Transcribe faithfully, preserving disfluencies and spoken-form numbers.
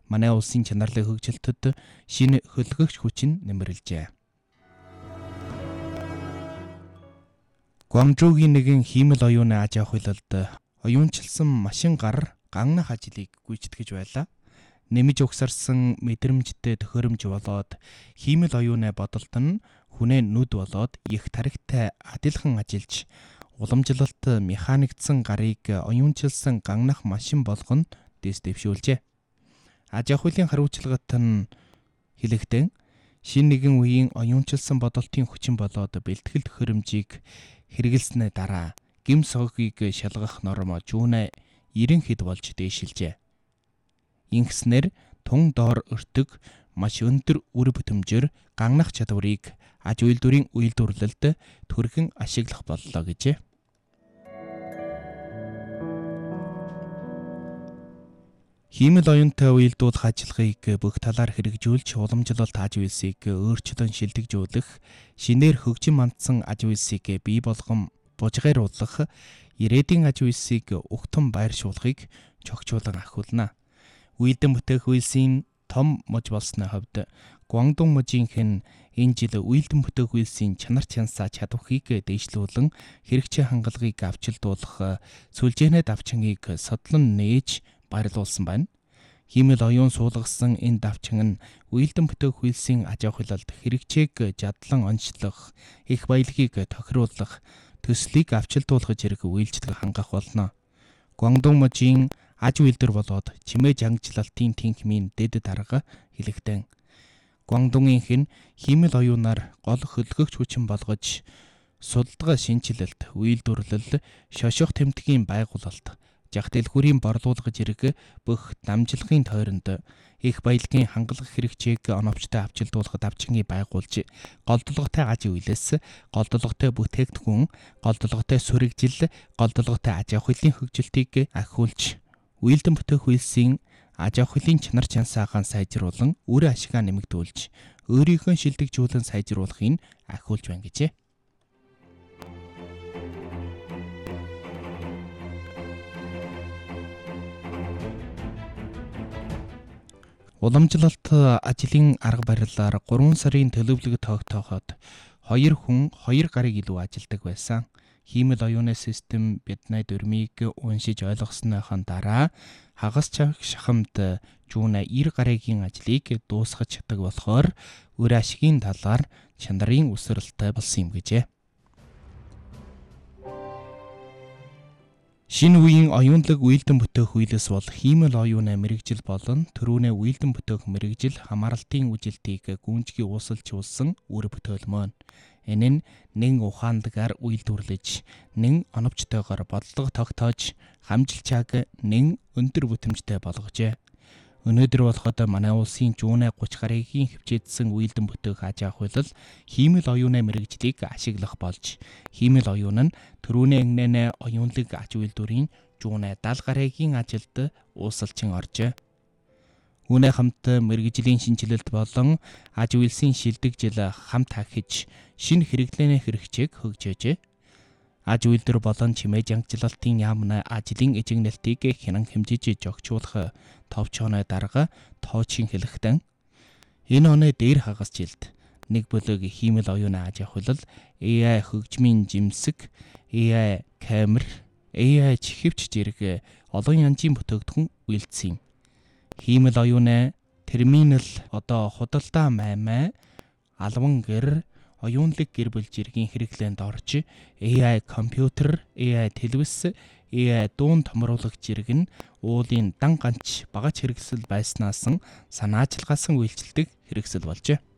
манай улсын чанарлын хөгжилтөд шинэ хөлгөгч хүчин нэмэрлэжээ. Гуанчжоугийн нэгэн хиймэл оюуны аж ахуйлалд оюунчилсан машин гар ганнах ажлыг гүйцэтгэж байлаа. Нэмж угсарсан мэдрэмжтэй төхөөрөмж болоод хиймэл оюуны бодолт нь хүнээ нүд болоод их тарихтай адилхан ажиллаж уламжлалт механикдсан гарыг оюунчилсан ганнах машин болгоно дэс дэвшүүлжээ. Аж ахуйлын хариуцлагат нь хэлэхдээ шинэ нэгэн үеийн оюунчилсан бодолтын хүчин болоод бэлтгэл төхөөрөмжийг хэрэгэлснээ дараа гим соггийг шалгах норм жуунаа эрен хэд болж дээшилжээ. Ингэснээр тун доор өртөг маш өндөр үр бүтэмжээр ганнах чадварыг аж үйлдвэрийн үйлдвэрлэлд түргэн ашиглах боллоо гэжээ. Хиймэл оюунтай уялдуулах ажиллагааг бүх талаар хэрэгжүүлж уламжлалт аж үйлсийг өөрчлөн шилдэгжүүлэх, шинээр хөгжин мандсан аж үйлсийг бий болгон бужгааруулах, ирээдүйн аж үйлсийг өгтөн байршуулахыг чогчуулан ахиулна. Уялдан бүтээх үйлсийн том муж болсны хувьд Гуандун мужийнх нь энэ жил уялдан бүтээх үйлсийн чанар чансаа чадварыг дэвшлүүлэн хэрэгцээ хангалагыг авчилдуулах сүлжээний давчингийг содлон нээж баярлуулсан байна. Хиймэл оюун суулгасан энэ давчин нь уялдан бүтээх үйлсийн аж ахуйлалд хэрэгцээг задлан онцлох, их баялагийг тохируулах, төслийг авчилдуулах зэрэг үйлчлэг хангах болно. Гуандун мужийн аж үйлдвэр болоод чимээ жангчлалтын тэнхимийн дэд дарга хэлэгдэн. Гуандунгийнх нь хиймэл оюунаар гол хөлгөгч хүчин болгож судалгаа шинжилэлт, үйлдвэрлэл, шоших тэмдгийн байгуулалт, жах дэлгүүрийн борлуулга зэрэг бүх дамжлагын тойронд их баялагын хангалах хэрэгцээг оновчтой авчилдуулах давчингийг байгуулж, голдлоготой аж үйлс, голдлоготой бүтээгдэхүүн, голдлоготой сүрэгжил, голдлоготой аж ахуйлын хөгжилтийг ахиулж, уялдан бүтээх үйлсийн аж ахуйлын чанар чансаагаа сайжруулан, үр ашигаа нэмэгдүүлж, өөрийнхөө шилдэгжүүлэн сайжруулахыг ахиулж байна гэжээ. Уламжлалт ажлын арга барилаар гурван сарын төлөвлөгөө тогтооход хоёр хүн хоёр гарыг илүү ажилдаг байсан. Хиймэл оюуны систем бидний дүрмийг уншиж ойлгосныхон дараа хагас шахамд жуунаа ир гарагийн ажлыг дуусгаж чаддаг болохоор үр ашигын талаар чанарын өсрэлтэй болсон юм гэжээ. Шинэ үеийн оюунлаг уялдан бүтээх үйлс бол хиймэл оюуны мэрэгжил болон төрүүнээ уялдан бүтээх мэрэгжил хамааралтын үжилтийг гүнжгий уусалж улсан үр бүтээлмөн. Энэ нь нэн ухаанлагаар үйлдвэрлэж, нэн оновчтойгоор бодлого тогтоож, хамжилчааг нэн өндөр бүтэмжтэй болгожээ. Өнөөдөр болоход манай улсын жуунаа гуч гарагийн хвчээдсэн уялдан бүтээх аж ахуйлал хиймэл оюуны мэрэгжлийг ашиглах болж, хиймэл оюун нь төрүүнээ ангинаа оюунлаг аж үйлдвэрийн жуунаа даал гарагийн ажилд уусалчин оржээ. Үүнээ хамт мэрэгжлийн шинжилэлт болон аж үйлсийн шилдэгжил хамт хахиж, шинэ хэрэглээний хэрэгцээг хөгжөөжээ. Аж үйлдвэр болон чимээ жангчлалтын яамны ажлын эжигнэлтийг хянан хэмжиж жогчуулах товчооны дарга тоочин хэлэхдээ энэ оны дээр хагас жилд нэг бүлэг хиймэл оюуны аж ахуйлал эй ай хөгжмийн жимсэг, эй ай камер, эй ай чихвч зэрэг олон янзын бүтээгдэхүүн үйлдсэн. Хиймэл оюуны терминал одоо худалдаа маймай, албан гэр, оюунлаг гэр бүл зэргийн хэрэглээнд орж эй ай компьютер, эй ай телевиз, эй ай дуун томруулагч зэрэг нь уулын дан ганч багаж хэрэгсэл байснаас санаачилгаасан үйлчлдэг хэрэгсэл болжээ.